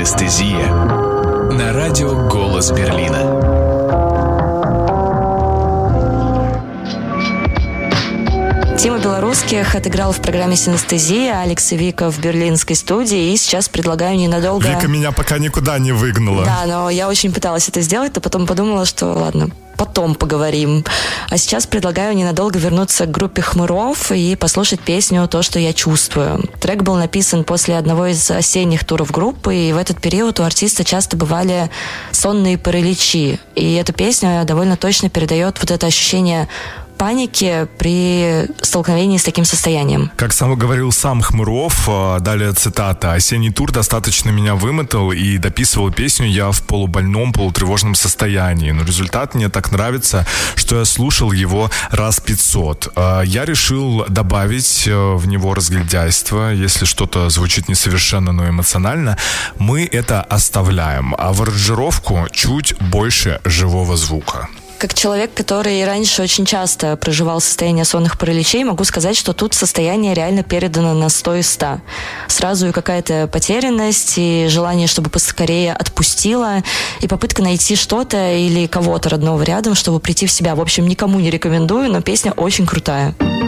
Синестезия. На радио «Голос Берлина». Тима Белорусских отыграл в программе «Синестезия» Алекс и Вика в берлинской студии. И сейчас предлагаю ненадолго... Вика меня пока никуда не выгнала. Да, но я очень пыталась это сделать, но потом подумала, что ладно, потом поговорим. А сейчас предлагаю ненадолго вернуться к группе «Хмыров» и послушать песню «То, что я чувствую». Трек был написан после одного из осенних туров группы, и в этот период у артиста часто бывали сонные параличи. И эта песня довольно точно передает вот это ощущение паники при столкновении с таким состоянием. Как сам говорил сам Хмыров, далее цитата: «Осенний тур достаточно меня вымотал, и дописывал песню я в полубольном, полутревожном состоянии. Но результат мне так нравится, что я слушал его раз 500. Я решил добавить в него разгильдяйство. Если что-то звучит несовершенно, но эмоционально, мы это оставляем, а в аранжировку чуть больше живого звука». Как человек, который раньше очень часто проживал состояние сонных параличей, могу сказать, что тут состояние реально передано на 100 из 100. Сразу и какая-то потерянность, и желание, чтобы поскорее отпустило, и попытка найти что-то или кого-то родного рядом, чтобы прийти в себя. В общем, никому не рекомендую, но песня очень крутая.